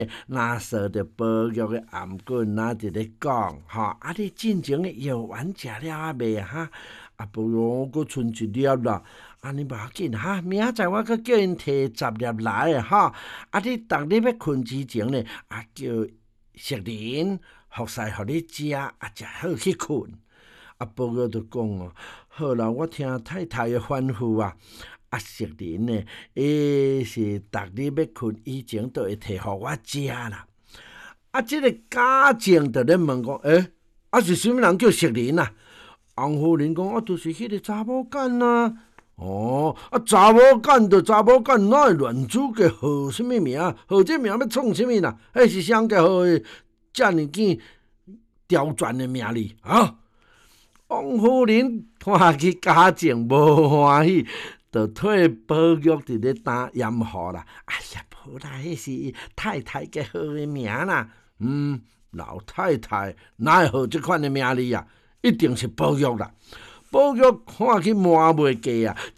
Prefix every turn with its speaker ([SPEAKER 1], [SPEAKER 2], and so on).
[SPEAKER 1] 若说着保育的颔棍，若伫咧讲，你进前的药丸食了啊未啊？不如搁剩一粒啦。你无要紧明仔载我搁叫因摕10粒来你逐日要困之前呢，叫熟人服侍互你食，食好去困。保育就讲好啦，我听太太的吩咐熟人呢，伊是逐日要困以前都会摕互我食啦。这个家政就咧问讲，是啥物人叫熟人啊？王夫人讲就是迄个查某囝啊。查某囝就查某囝，哪会乱主给号什么名？号这名要创什么啦？是谁给号的遮尔见刁钻的名字王夫人看去家政无欢喜，就替保育伫咧担掩护啦。无啦，迄是太太嘅号的名啦。老太太哪会号这款的名字一定是保育啦。保育看去满袂过